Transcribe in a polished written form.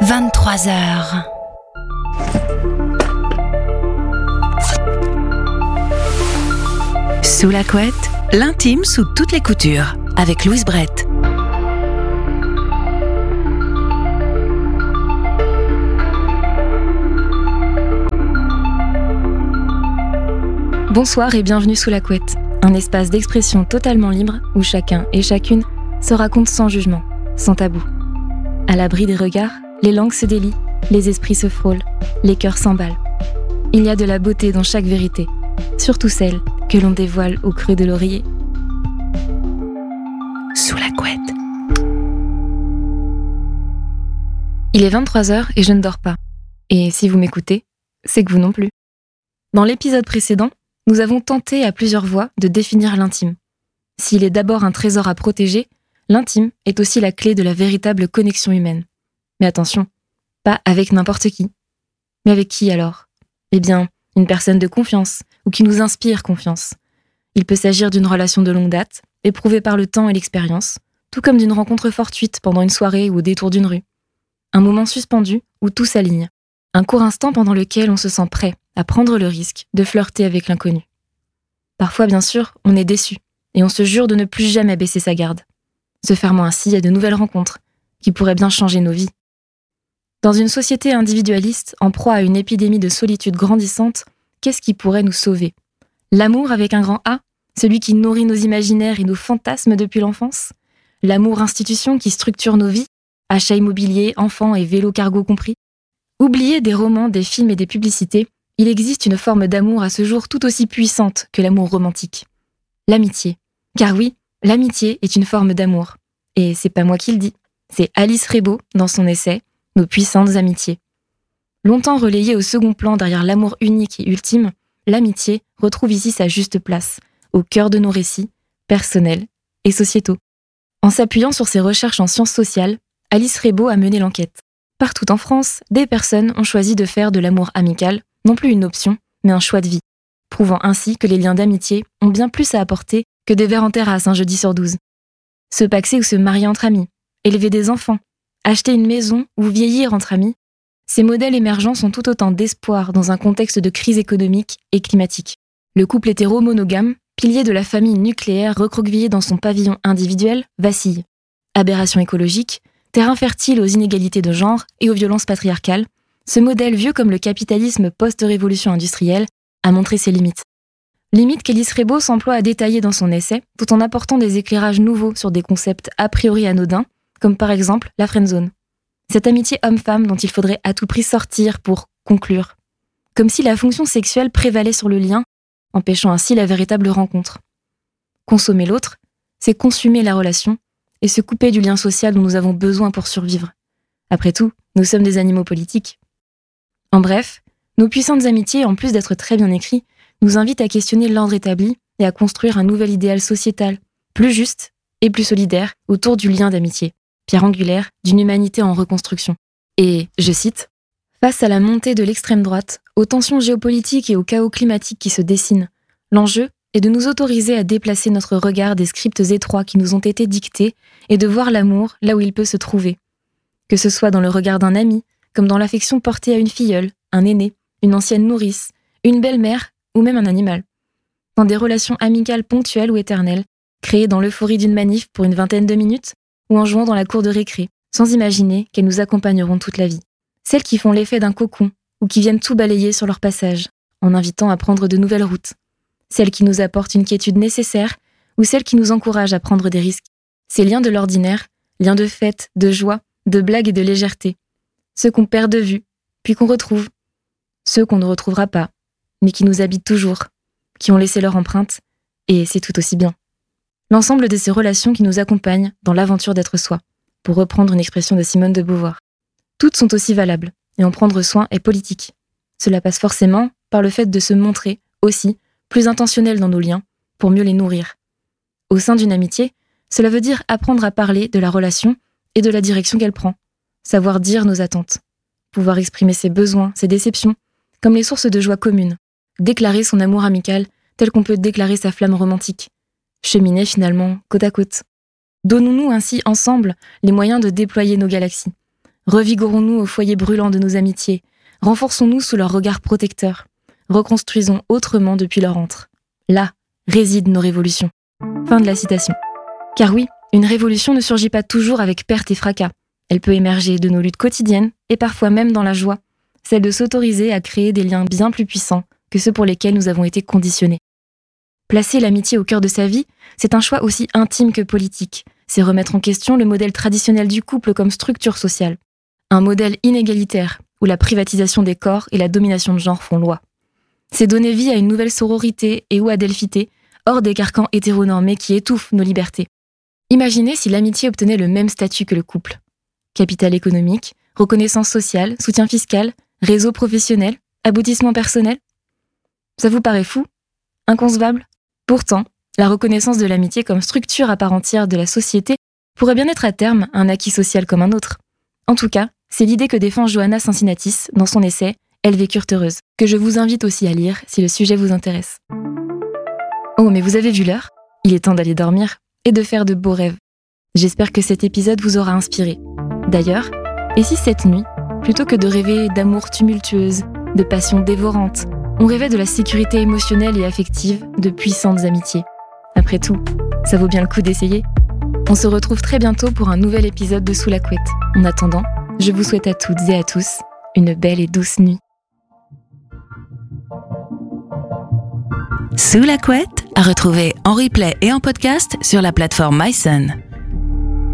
23h. Sous la couette, l'intime sous toutes les coutures, avec Louise Brett. Bonsoir et bienvenue sous la couette, un espace d'expression totalement libre où chacun et chacune se raconte sans jugement, sans tabou. À l'abri des regards, les langues se délient, les esprits se frôlent, les cœurs s'emballent. Il y a de la beauté dans chaque vérité, surtout celle que l'on dévoile au creux de l'oreiller. Sous la couette. Il est 23h et je ne dors pas. Et si vous m'écoutez, c'est que vous non plus. Dans l'épisode précédent, nous avons tenté à plusieurs voix de définir l'intime. S'il est d'abord un trésor à protéger, l'intime est aussi la clé de la véritable connexion humaine. Mais attention, pas avec n'importe qui. Mais avec qui alors ? Eh bien, une personne de confiance, ou qui nous inspire confiance. Il peut s'agir d'une relation de longue date, éprouvée par le temps et l'expérience, tout comme d'une rencontre fortuite pendant une soirée ou au détour d'une rue. Un moment suspendu où tout s'aligne. Un court instant pendant lequel on se sent prêt à prendre le risque de flirter avec l'inconnu. Parfois, bien sûr, on est déçu, et on se jure de ne plus jamais baisser sa garde, se fermant ainsi à de nouvelles rencontres, qui pourraient bien changer nos vies. Dans une société individualiste, en proie à une épidémie de solitude grandissante, qu'est-ce qui pourrait nous sauver ? L'amour avec un grand A, celui qui nourrit nos imaginaires et nos fantasmes depuis l'enfance ? L'amour institution qui structure nos vies, achats immobiliers, enfants et vélos cargo compris ? Oublié des romans, des films et des publicités, il existe une forme d'amour à ce jour tout aussi puissante que l'amour romantique. L'amitié. Car oui, l'amitié est une forme d'amour. Et c'est pas moi qui le dis, c'est Alice Rebaud dans son essai « Nos puissantes amitiés ». Longtemps relayée au second plan derrière l'amour unique et ultime, l'amitié retrouve ici sa juste place, au cœur de nos récits, personnels et sociétaux. En s'appuyant sur ses recherches en sciences sociales, Alice Rebaud a mené l'enquête. Partout en France, des personnes ont choisi de faire de l'amour amical, non plus une option, mais un choix de vie, prouvant ainsi que les liens d'amitié ont bien plus à apporter que des verres en terrasse un jeudi sur 12. Se paxer ou se marier entre amis, élever des enfants, acheter une maison ou vieillir entre amis, ces modèles émergents sont tout autant d'espoir dans un contexte de crise économique et climatique. Le couple hétéro-monogame, pilier de la famille nucléaire recroquevillé dans son pavillon individuel, vacille. Aberration écologique, terrain fertile aux inégalités de genre et aux violences patriarcales, ce modèle vieux comme le capitalisme post-révolution industrielle a montré ses limites. Limites qu'Alice Rebaud s'emploie à détailler dans son essai, tout en apportant des éclairages nouveaux sur des concepts a priori anodins, comme par exemple la friendzone. Cette amitié homme-femme dont il faudrait à tout prix sortir pour conclure. Comme si la fonction sexuelle prévalait sur le lien, empêchant ainsi la véritable rencontre. Consommer l'autre, c'est consumer la relation et se couper du lien social dont nous avons besoin pour survivre. Après tout, nous sommes des animaux politiques. En bref, nos puissantes amitiés, en plus d'être très bien écrits, nous invitent à questionner l'ordre établi et à construire un nouvel idéal sociétal, plus juste et plus solidaire autour du lien d'amitié, pierre angulaire d'une humanité en reconstruction. Et, je cite, « Face à la montée de l'extrême droite, aux tensions géopolitiques et au chaos climatique qui se dessinent, l'enjeu est de nous autoriser à déplacer notre regard des scripts étroits qui nous ont été dictés et de voir l'amour là où il peut se trouver. Que ce soit dans le regard d'un ami, comme dans l'affection portée à une filleule, un aîné, une ancienne nourrice, une belle-mère ou même un animal. Dans des relations amicales ponctuelles ou éternelles, créées dans l'euphorie d'une manif pour une vingtaine de minutes ou en jouant dans la cour de récré, sans imaginer qu'elles nous accompagneront toute la vie. Celles qui font l'effet d'un cocon ou qui viennent tout balayer sur leur passage, en invitant à prendre de nouvelles routes. Celles qui nous apportent une quiétude nécessaire ou celles qui nous encouragent à prendre des risques. Ces liens de l'ordinaire, liens de fête, de joie, de blague et de légèreté. Ceux qu'on perd de vue, puis qu'on retrouve. Ceux qu'on ne retrouvera pas, mais qui nous habitent toujours, qui ont laissé leur empreinte, et c'est tout aussi bien. L'ensemble de ces relations qui nous accompagnent dans l'aventure d'être soi, pour reprendre une expression de Simone de Beauvoir. Toutes sont aussi valables, et en prendre soin est politique. Cela passe forcément par le fait de se montrer, aussi, plus intentionnel dans nos liens, pour mieux les nourrir. Au sein d'une amitié, cela veut dire apprendre à parler de la relation et de la direction qu'elle prend, savoir dire nos attentes, pouvoir exprimer ses besoins, ses déceptions, comme les sources de joie communes, déclarer son amour amical tel qu'on peut déclarer sa flamme romantique, cheminer finalement côte à côte. Donnons-nous ainsi ensemble les moyens de déployer nos galaxies, Revigorons-nous au foyer brûlant de nos amitiés. Renforçons-nous sous leur regard protecteur. Reconstruisons autrement depuis leur antre. Là résident nos révolutions. Fin de la citation. Car oui, une révolution ne surgit pas toujours avec perte et fracas. Elle peut émerger de nos luttes quotidiennes et parfois même dans la joie, celle de s'autoriser à créer des liens bien plus puissants que ceux pour lesquels nous avons été conditionnés. Placer l'amitié au cœur de sa vie, c'est un choix aussi intime que politique. C'est remettre en question le modèle traditionnel du couple comme structure sociale. Un modèle inégalitaire, où la privatisation des corps et la domination de genre font loi. C'est donner vie à une nouvelle sororité et ou adelphité, hors des carcans hétéronormés qui étouffent nos libertés. Imaginez si l'amitié obtenait le même statut que le couple. Capital économique, reconnaissance sociale, soutien fiscal, réseau professionnel, aboutissement personnel. Ça vous paraît fou? Inconcevable? Pourtant, la reconnaissance de l'amitié comme structure à part entière de la société pourrait bien être à terme un acquis social comme un autre. En tout cas, c'est l'idée que défend Johanna Cincinnatis dans son essai « Elles vécurent heureuses », que je vous invite aussi à lire si le sujet vous intéresse. Oh, mais vous avez vu l'heure? Il est temps d'aller dormir et de faire de beaux rêves. J'espère que cet épisode vous aura inspiré. D'ailleurs, et si cette nuit, plutôt que de rêver d'amour tumultueuse, de passion dévorante, on rêvait de la sécurité émotionnelle et affective de puissantes amitiés? Après tout, ça vaut bien le coup d'essayer. On se retrouve très bientôt pour un nouvel épisode de Sous la couette. En attendant, je vous souhaite à toutes et à tous une belle et douce nuit. Sous la couette, à retrouver en replay et en podcast sur la plateforme MySun.